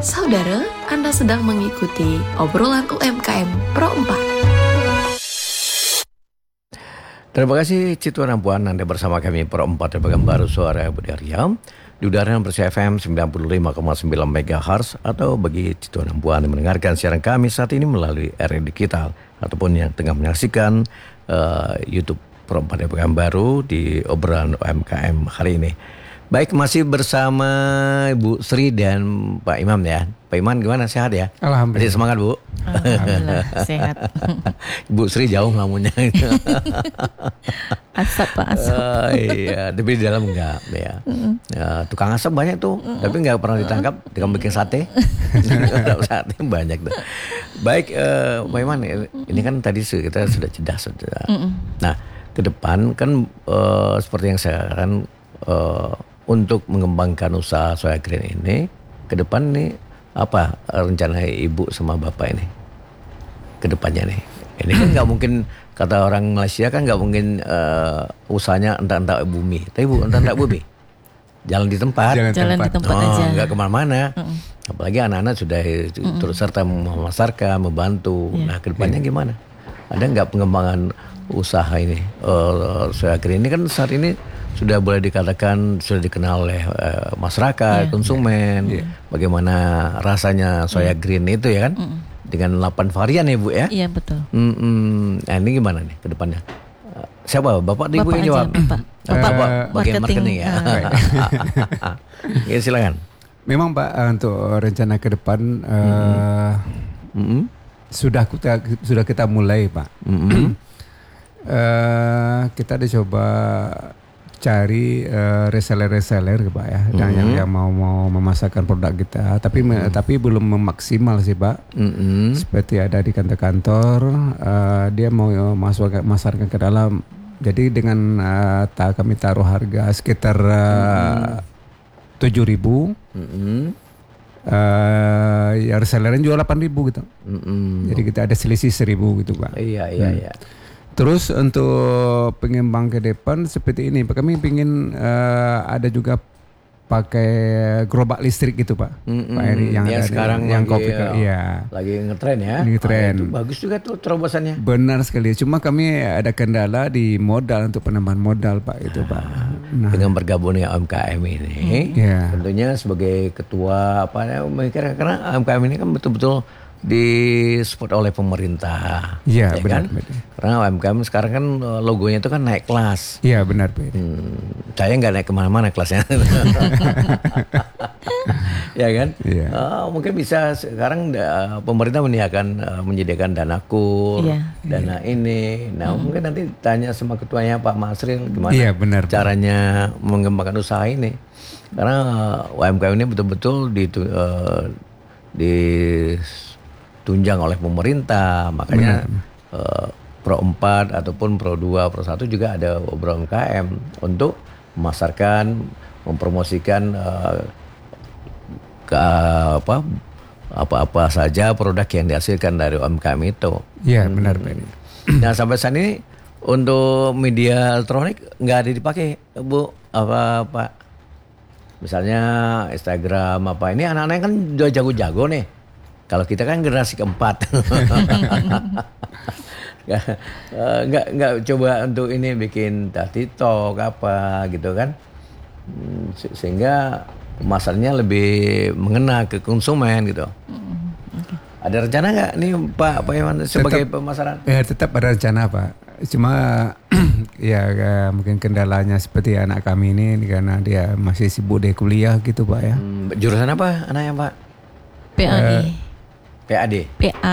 Saudara, Anda sedang mengikuti obrolan UMKM Pro 4. Terima kasih Cituan Ampuan, Anda bersama kami Pro 4 di Pekanbaru Suara Budi Arya di udara bersih FM 95,9 MHz atau bagi Cituan Ampuan yang mendengarkan siaran kami saat ini melalui area digital ataupun yang tengah menyaksikan YouTube Pro 4 di Pekanbaru di obrolan UMKM hari ini. Baik, masih bersama Ibu Sri dan Pak Imam ya. Pak Imam gimana, sehat ya? Alhamdulillah. Masih semangat Bu? Alhamdulillah sehat. Ibu Sri jauh ngelamunnya. Asap Pak, asap. Iya, tapi di dalam enggak ya. Tukang asap banyak tuh, tapi enggak pernah ditangkap. Tukang bikin sate. Sate banyak tuh. Baik, Pak Iman, ini kan tadi kita sudah jeda. Nah, ke depan kan seperti yang saya katakan, untuk mengembangkan usaha Soya Green ini, ke depan nih apa rencana Ibu sama Bapak ini ke depannya nih? Ini kan nggak mungkin, kata orang Malaysia kan nggak mungkin usahanya entak-entak bumi. Tapi Bu, entak-entak bumi, jalan di tempat. Jalan di tempat aja. Nggak kemana-mana. Apalagi anak-anak sudah turut serta memasarkan, membantu. Nah, ke depannya gimana? Ada nggak pengembangan usaha ini? Soya Green ini kan saat ini sudah boleh dikatakan sudah dikenal oleh masyarakat, konsumen. Bagaimana rasanya Soya Green itu ya kan? Dengan 8 varian ya Bu ya? Iya betul. Nah, ini gimana nih ke depannya? Siapa? Bapak Ibu yang jawab? Bapak bagian marketing ya. Ya, silakan. Memang Pak, untuk rencana ke depan sudah kita mulai Pak. Kita ada coba cari reseller Pak ya, yang mau memasarkan produk kita, tapi belum memaksimal sih Pak. Seperti ada di kantor-kantor, dia mau masarkan ke dalam. Jadi dengan kami taruh harga sekitar 7.000, ya resellernya jual 8.000 gitu. Jadi kita ada selisih 1.000 gitu Pak. Iya. Terus untuk pengembang ke depan seperti ini, kami ingin ada juga pakai gerobak listrik gitu Pak. Pak Eri yang sekarang yang lagi, kopi lagi ngetren ya. Ngetren. Itu bagus juga tuh terobosannya. Benar sekali. Cuma kami ada kendala di modal, untuk penambahan modal Pak itu Pak. Nah, dengan bergabungnya UMKM ini, tentunya sebagai ketua karena UMKM ini kan betul-betul disupport oleh pemerintah. Iya, Kan? benar. Karena UMKM sekarang kan logonya itu kan naik kelas. Iya, benar. Saya nggak naik kemana-mana kelasnya. Ya kan? Iya. Mungkin bisa sekarang pemerintah menyediakan dana kur, dana ini. Nah, mungkin nanti tanya sama ketuanya Pak Masril gimana caranya mengembangkan usaha ini. Karena UMKM ini betul-betul ditunjang oleh pemerintah, makanya Pro 4 ataupun Pro 2, Pro 1 juga ada obrolan UMKM untuk memasarkan, mempromosikan apa saja produk yang dihasilkan dari UMKM itu. Iya, benar. Nah, sampai saat ini untuk media elektronik nggak ada dipakai Bu, Pak? Misalnya Instagram apa ini, anak-anak kan udah jago-jago nih. Kalau kita kan generasi keempat, nggak coba untuk ini bikin TikTok apa gitu kan, sehingga pemasarannya lebih mengena ke konsumen gitu. Ada rencana nggak nih Pak Iman sebagai pemasaran? Ya, tetap ada rencana Pak. Cuma ya mungkin kendalanya seperti anak kami ini karena dia masih sibuk di kuliah gitu Pak ya. Jurusan apa anaknya Pak? PAI.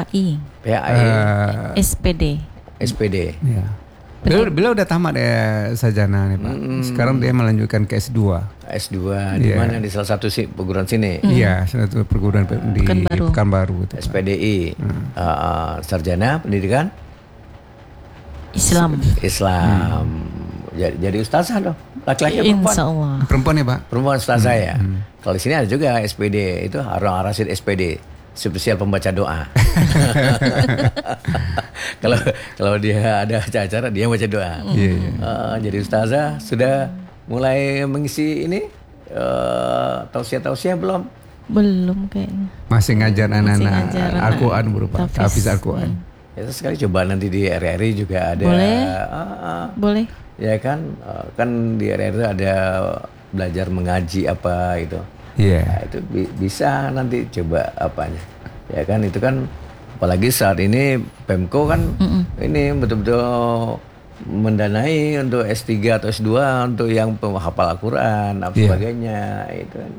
SPD. Ya. Beliau udah tamat sarjana nih Pak. Sekarang dia melanjutkan ke S2. Di mana? Di salah satu perguruan sini. Iya, salah satu perguruan di Pekanbaru gitu, SPDI. Sarjana pendidikan Islam. Jadi ustazah dong. Laki-laki perempuan? Insyaallah. Perempuan ya Pak? Perempuan ustazah ya. Kalau di sini ada juga SPD, itu Harun Ar-Rasyid SPD, spesial pembaca doa. Kalau dia ada acara dia baca doa. Jadi ustazah sudah mulai mengisi ini tausiah belum? Belum kayaknya. Masih ngajar Masih anak-anak ngajar anak Al-Quran bro Pak, Hafiz Al-Quran. Ya, sekali coba nanti di RRI juga ada. Boleh. Boleh. Ya kan, kan di RRI itu ada belajar mengaji apa itu. Iya. Nah, itu bisa nanti coba apanya. Ya kan itu kan apalagi saat ini Pemko kan ini betul-betul mendanai untuk S3 atau S2 untuk yang penghafal Al-Quran dan sebagainya itu kan.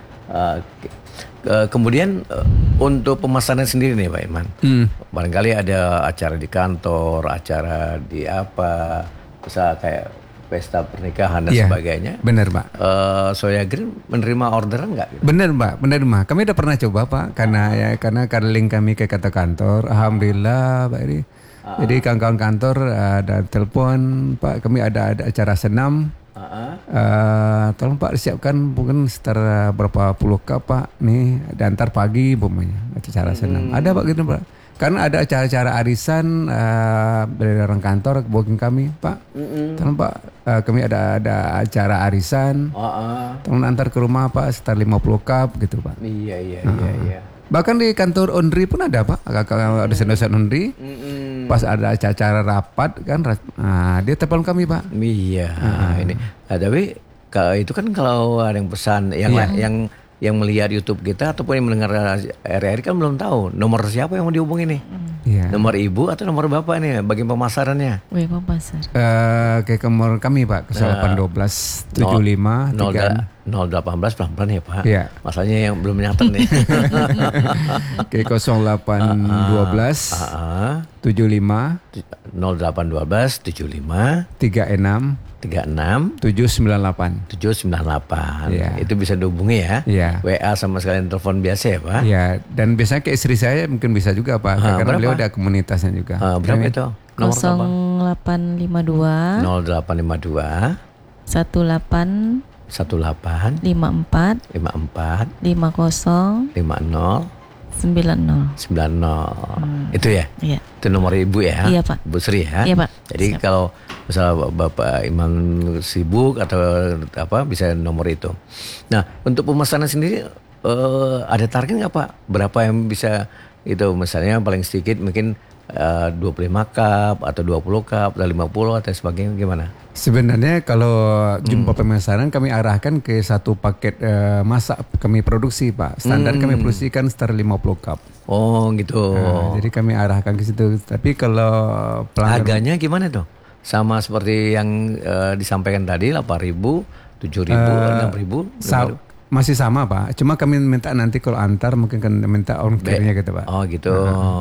Kemudian untuk pemasaran sendiri nih Pak Iman, barangkali ada acara di kantor, acara di apa, bisa kayak pesta pernikahan dan sebagainya. Benar Pak. Soya Green menerima orderan nggak? Gitu? Benar Mbak, benar Mbak. Kami udah pernah coba Pak, karena link kami ke kantor. Alhamdulillah Pak Eri. Jadi kawan-kawan kantor ada telepon Pak, kami ada acara senam. Tolong Pak disiapkan mungkin sekitar berapa puluh cup Pak nih, diantar pagi umpamanya acara senam. Ada Pak gitu Pak. Karena ada acara-acara arisan dari orang kantor booking kami Pak. Tolong Pak, kami ada acara arisan. Tolong antar ke rumah Pak sekitar 50 cup gitu Pak. Iya. Bahkan di kantor Ondri pun ada Pak, ada dosen-dosen Ondri. Pas ada acara rapat kan, dia telepon kami Pak. Iya, ini. Nah, tapi itu kan kalau ada yang pesan, yang melihat YouTube kita ataupun yang mendengar RRI kan belum tahu nomor siapa yang mau dihubungi nih. Nomor ibu atau nomor bapak nih bagi pemasarannya? Pemasaran. Ke nomor kami Pak, 0812 75 018 pelan-pelan ya Pak. Iya. Masalahnya yang belum nyatet nih. Ke 0812 75 0812 75 36 798. Iya. Itu bisa dihubungi ya. Iya. WA sama sekalian telepon biasa ya Pak. Iya, dan biasanya ke istri saya mungkin bisa juga Pak, karena berapa? beliau ada komunitasnya juga. Berapa itu? Nomor 0852 0852 18 18 54 54 50 50 90. 90. Itu ya? Iya. Itu nomor ibu ya? Iya Pak. Bu Sri ya? Iya Pak. Jadi kalau misalnya Bapak Iman sibuk atau apa bisa nomor itu. Nah untuk pemesanan sendiri ada target nggak Pak? Berapa yang bisa itu misalnya paling sedikit mungkin 25 cup atau 20 cup atau 50 atau sebagainya gimana? Sebenarnya kalau jumpa pemesanan kami arahkan ke satu paket masak kami produksi Pak. Standar kami produksikan sekitar 50 cup. Oh gitu. Jadi kami arahkan ke situ. Tapi kalau harganya gimana tuh? Sama seperti yang disampaikan tadi 8.000, 7.000, 6.000. Masih sama Pak. Cuma kami minta nanti kalau antar mungkin kan minta ongkirnya gitu Pak. Oh gitu.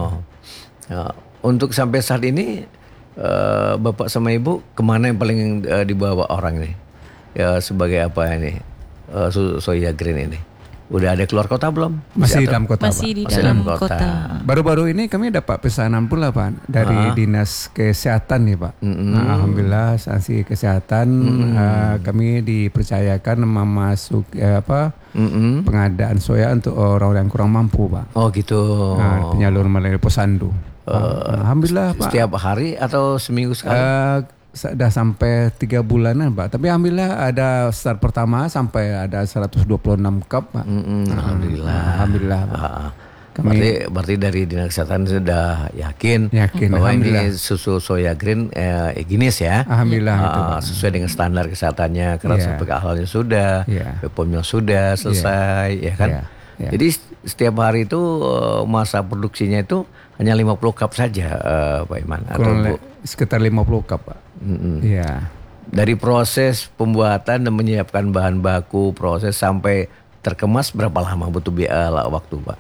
Untuk sampai saat ini Bapak sama Ibu kemana yang paling dibawa orang nih? Ya sebagai apa ini? Soya Green ini. Udah ada keluar kota belum? Masih dalam kota Masih Pak. di dalam kota. Baru-baru ini kami dapat pesanan pula Pak dari Dinas Kesehatan nih Pak. Alhamdulillah sanksi kesehatan kami dipercayakan memasuk pengadaan soya untuk orang-orang yang kurang mampu Pak. Oh gitu. Penyalur melalui Posyandu. Alhamdulillah Pak. Setiap hari atau seminggu sekali? Sudah sampai 3 bulanan Pak. Tapi alhamdulillah ada start pertama sampai ada 126 cup Pak. Alhamdulillah Pak. Berarti dari Dinas Kesehatan sudah yakin bahwa ini susu Soya Green higienis ya. Alhamdulillah itu, Pak. Sesuai dengan standar kesehatannya, karena sertifikat halalnya sudah, BPOM-nya sudah selesai ya kan. Jadi setiap hari itu masa produksinya itu hanya 50 cup saja Pak Iman atau Bu? Sekitar 50 cup Pak. Iya. Dari proses pembuatan dan menyiapkan bahan baku, proses sampai terkemas berapa lama butuh waktu Pak?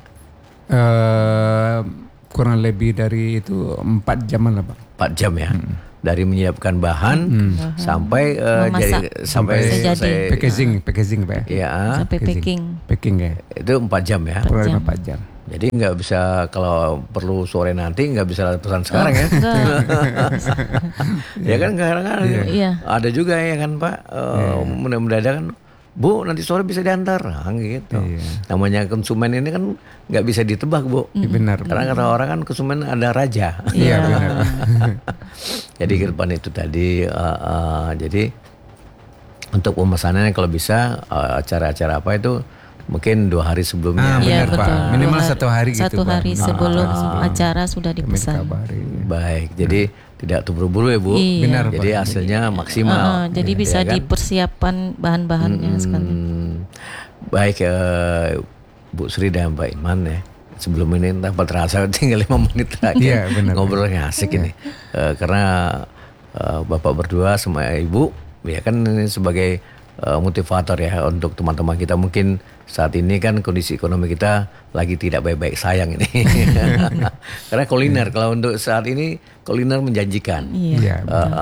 Kurang lebih dari itu 4 jaman lah Pak. 4 jam ya. Dari menyiapkan bahan sampai sampai selesai packaging Pak. Iya. Sampai Packing ya. Itu 4 jam ya. Kurang 4 jam. Jadi nggak bisa kalau perlu sore nanti nggak bisa pesan sekarang ya. Ya kan kadang-kadang ada juga ya kan Pak mendadak kan Bu nanti sore bisa diantar gitu. Namanya konsumen ini kan nggak bisa ditebak Bu. Benar. Karena kata orang kan konsumen ada raja. Iya benar. Jadi ke depan itu tadi jadi untuk pemesanannya kalau bisa acara-acara apa itu mungkin 2 hari sebelumnya. Iya, benar Pak. betul. Minimal 2 1 hari gitu Satu Pak. hari sebelum acara sudah dipesan. Dikabari. Baik, jadi tidak terburu-buru ya Bu. Iya. Benar, Jadi Pak. hasilnya maksimal. Jadi bisa Ya kan? dipersiapkan bahan-bahannya sekali. Baik Bu Sri dan Pak Iman ya. Sebelum ini entah terasa tinggal 5 menit lagi. Iya, benar. Ngobrolnya asik ini. Karena Bapak berdua sama Ibu ya kan ini sebagai motivator ya untuk teman-teman kita. Mungkin saat ini kan kondisi ekonomi kita lagi tidak baik-baik sayang ini. Karena kuliner kalau untuk saat ini kuliner menjanjikan. Iya.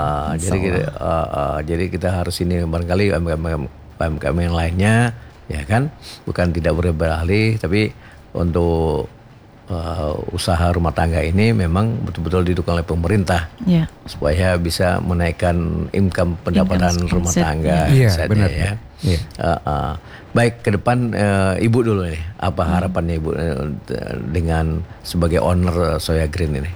Jadi kita harus ini barangkali UMKM yang lainnya ya kan bukan tidak boleh beralih tapi untuk usaha rumah tangga ini memang betul-betul didukung oleh pemerintah Iya. supaya bisa menaikkan income pendapatan Income rumah set, tangga. Iya, setnya benar, ya. Pak. Iya. Baik ke depan Ibu dulu nih apa harapannya Ibu dengan sebagai owner Soya Green ini?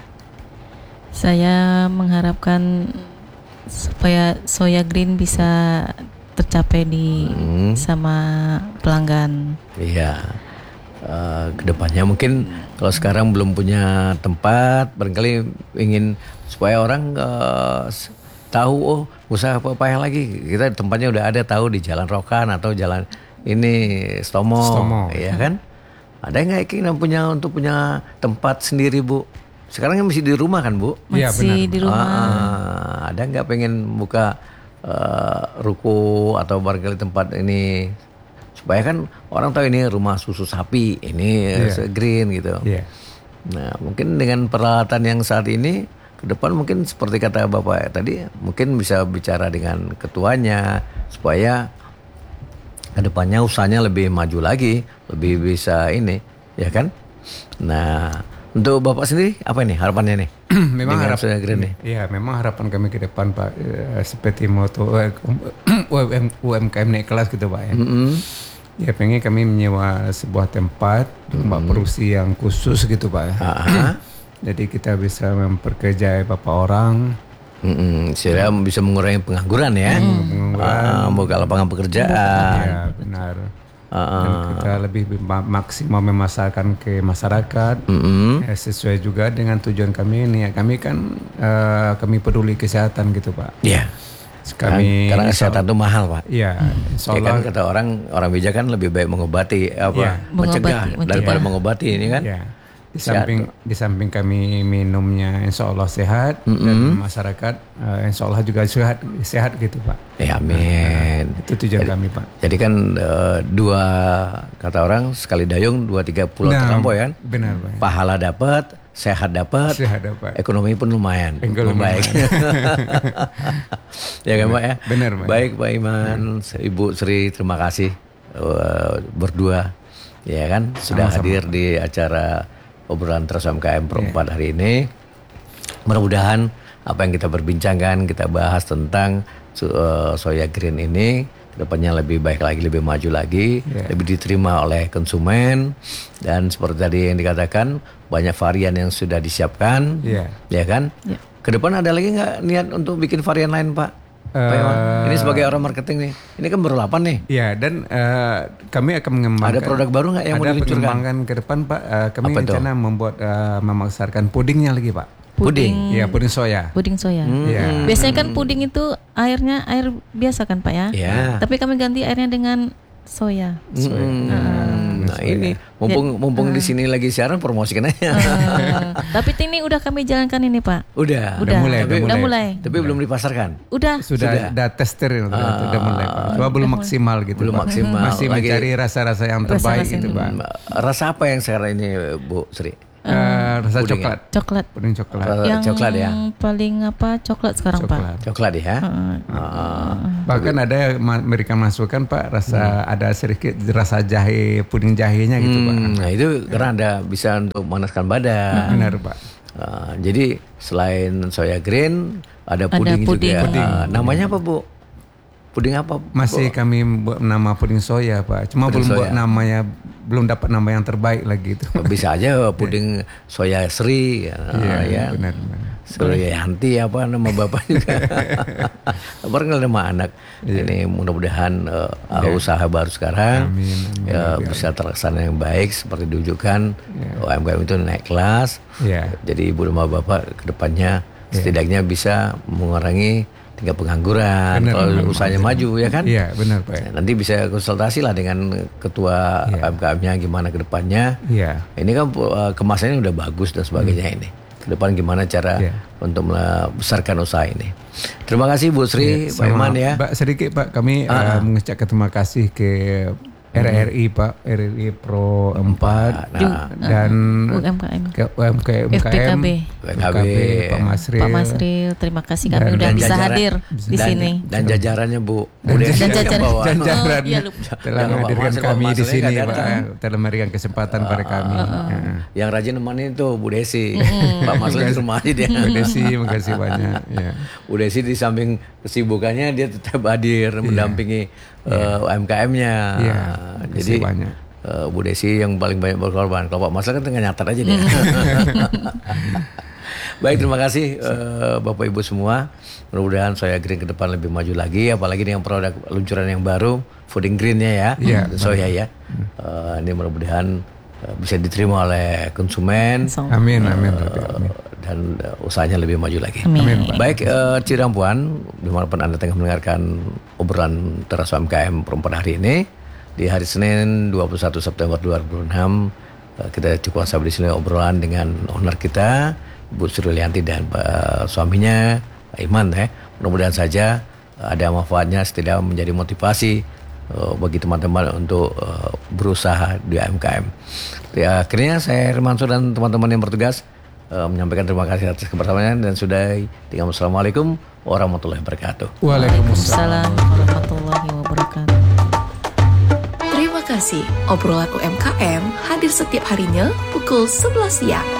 Saya mengharapkan supaya Soya Green bisa tercapai sama pelanggan. Iya. Kedepannya mungkin kalau sekarang belum punya tempat, barangkali ingin supaya orang tahu usaha apa yang lagi kita tempatnya udah ada tahu di Jalan Rokan atau jalan ini Stomo. Ya kan? Ada nggak keinginan untuk punya tempat sendiri Bu? Sekarang kan masih di rumah kan Bu? Iya, Masih benar. di rumah. Ada nggak pengen buka ruko atau barangkali tempat ini supaya kan orang tahu ini rumah susu sapi, ini green gitu. Iya. Nah mungkin dengan peralatan yang saat ini ke depan mungkin seperti kata Bapak tadi mungkin bisa bicara dengan ketuanya supaya ke depannya usahanya lebih maju lagi, lebih bisa ini ya kan. Nah untuk Bapak sendiri apa ini harapannya nih? Memang dengan Soya Green nih. Iya, memang harapan kami ke depan Pak seperti moto UMKM naik kelas gitu Pak ya. Ya pengen kami menyewa sebuah tempat tempat produksi yang khusus gitu Pak ya. Jadi kita bisa memperkerjai beberapa orang. Sehingga bisa mengurangi pengangguran ya. Membuka lapangan pekerjaan. Ya benar. Dan kita lebih maksimal memasarkan ke masyarakat sesuai juga dengan tujuan kami ini ya. Kami kan kami peduli kesehatan gitu Pak. Iya. Kami karena kesehatan itu mahal Pak. Iya, Ya kan kata orang bijak kan lebih baik mengobati mencegah daripada mengobati ini kan. Iya. Di samping kami minumnya insya Allah sehat dan masyarakat insya Allah juga sehat gitu Pak. Ya amin. Itu tujuan kami Pak. Jadi kan dua kata orang sekali dayung 2-3 pulau terlampau ya kan. Benar Pak. Pahala dapat, sehat dapat, ekonomi pun lumayan. Baik. Ya kan Pak ya. Benar Pak. Baik Pak Iman, Ibu Sri terima kasih berdua ya kan sudah hadir di acara obrolan Terus UMKM Pro 4 hari ini. Mudah-mudahan apa yang kita perbincangkan, kita bahas tentang Soya Green ini kedepannya lebih baik lagi, lebih maju lagi, lebih diterima oleh konsumen dan seperti tadi yang dikatakan banyak varian yang sudah disiapkan, ya kan? Kedepan ada lagi nggak niat untuk bikin varian lain Pak? Ini sebagai orang marketing nih, ini kan baru 8 nih. Iya dan kami akan mengembangkan. Ada produk baru nggak yang mau diluncurkan? Ada pengembangan ke depan Pak. Kami rencana membuat memasarkan pudingnya lagi Pak. Puding? Iya puding soya. Puding soya. Iya. Biasanya kan puding itu airnya air biasa kan Pak ya? Iya. Tapi kami ganti airnya dengan soya. Nah ini mumpung di sini lagi siaran promosikan aja. Tapi ini udah kami jalankan ini Pak. Udah mulai. Tapi belum dipasarkan. Sudah tester udah mulai Pak. Cuma belum maksimal gitu. Belum maksimal. Masih mencari rasa-rasa yang terbaik gitu Pak. Rasa apa yang sekarang ini Bu Sri? Rasa coklat. Puding coklat. Yang coklat ya. Paling coklat sekarang Pak. Coklat ya. Bahkan ada yang mereka masukkan Pak ada sedikit rasa jahe, puding jahenya gitu Pak. Nah itu karena ada bisa untuk memanaskan badan. Benar Pak. Jadi selain Soya Green ada puding juga. Namanya apa Bu? Puding apa? Masih kami buat nama puding soya Pak. Cuma belum dapat nama yang terbaik lagi itu. Bisa aja puding soya Sri. Iya, benar. Suryanti apa nama bapak juga. Baru nama anak. Ini mudah-mudahan usaha baru sekarang bisa terlaksana yang baik seperti ditunjukkan. UMKM itu naik kelas. Jadi ibu sama bapak kedepannya setidaknya bisa mengurangi tingkat pengangguran. Kalau usahanya maju ya kan? Iya benar Pak. Nanti bisa konsultasi lah dengan ketua UMKM-nya gimana ke depannya. Ini kan kemasannya udah bagus dan sebagainya ini. Ke depan gimana cara untuk membesarkan usaha ini. Terima kasih Bu Sri, Pak Iman ya. Pak sedikit Pak, kami mengucapkan terima kasih ke RRI Pak, RRI Pro 4 dan UMKM, FPKB, Pak Masril, terima kasih kami udah bisa hadir di sini. Dan jajarannya Bu. Dan jajaran telah menghadirkan kami di sini Pak, telah memberikan kesempatan pada kami. Yang rajin nemenin itu Bu Desi. Pak Masril di rumah aja dia. Bu Desi, makasih banyak. Bu Desi di samping kesibukannya dia tetap hadir mendampingi UMKM-nya. Jadi banyak. Bu Desi yang paling banyak berkorban. Kalau Pak Masril kan tengah nyatat aja dia. Baik, terima kasih Bapak Ibu semua. Mudah-mudahan Soya Green ke depan lebih maju lagi, apalagi dengan produk luncuran yang baru, Fooding Green-nya ya, soya ya. Ini mudah-mudahan bisa diterima oleh konsumen. Amin. Dan usahanya lebih maju lagi. Amin. Baik, Cirang Puan, dimanapun Anda tengah mendengarkan obrolan Teras UMKM perempuan hari ini, di hari Senin 21 September 2006, kita cukup sampai di sini obrolan dengan owner kita, Bu Suryanti dan suaminya, Pak Iman ya. Mudah-mudahan saja ada manfaatnya, setidaknya menjadi motivasi bagi teman-teman untuk berusaha di UMKM. Ya, akhirnya saya Hermansur dan teman-teman yang bertugas menyampaikan terima kasih atas kebersamaan dan sudah. Assalamualaikum warahmatullahi wabarakatuh. Waalaikumsalam warahmatullahi wabarakatuh. Terima kasih. Obrolan UMKM hadir setiap harinya pukul 11 siang.